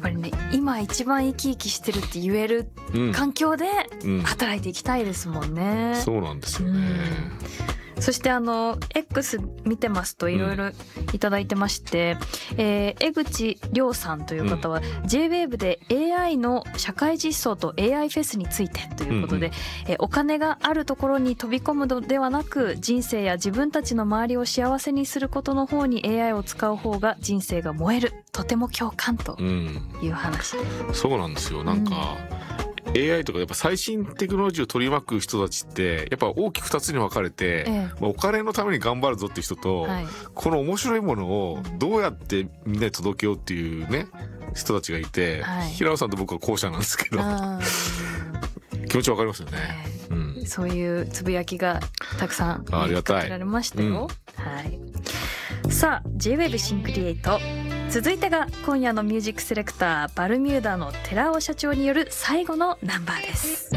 ぱりね今一番生き生きしてるって言える環境で働いていきたいですもんね、 そうなんですよね、 そしてX 見てますといろいろいただいてまして、江口亮さんという方は、J-WAVE で AI の社会実装と AI フェスについてということで、お金があるところに飛び込むのではなく人生や自分たちの周りを幸せにすることの方に AI を使う方が人生が燃える、とても共感という話、 そうなんですよ。なんか、AI とかやっぱ最新テクノロジーを取り巻く人たちってやっぱ大きく2つに分かれて、お金のために頑張るぞっていう人と、この面白いものをどうやってみんなに届けようっていうね人たちがいて、平野さんと僕は後者なんですけど気持ち分かりますよね、 そういうつぶやきがたくさんかけられましたよ、さあ J-WAVE シンクリエイト、続いてが今夜のミュージックセレクターバルミューダの寺尾社長による最後のナンバーです。